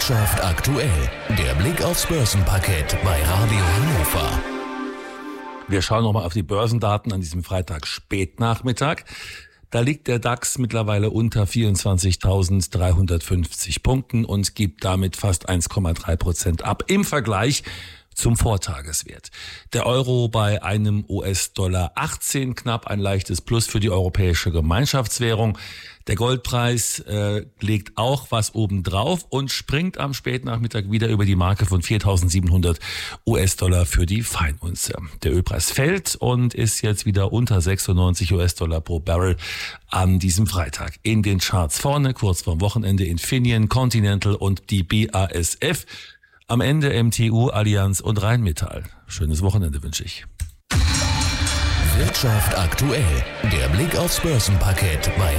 Wirtschaft aktuell. Der Blick aufs Börsenparkett bei Radio Hannover. Wir schauen nochmal auf die Börsendaten an diesem Freitag Spätnachmittag. Da liegt der DAX mittlerweile unter 24.350 Punkten und gibt damit fast 1,3% ab im Vergleich zum Vortageswert. Der Euro bei einem US-Dollar 18, knapp ein leichtes Plus für die europäische Gemeinschaftswährung. Der Goldpreis legt auch was obendrauf und springt am Spätnachmittag wieder über die Marke von 4.700 US-Dollar für die Feinunze. Der Ölpreis fällt und ist jetzt wieder unter 96 US-Dollar pro Barrel an diesem Freitag. In den Charts vorne, kurz vorm Wochenende, Infineon, Continental und die BASF. Am Ende MTU, Allianz und Rheinmetall. Schönes Wochenende wünsche ich. Wirtschaft aktuell. Der Blick aufs Börsenparkett bei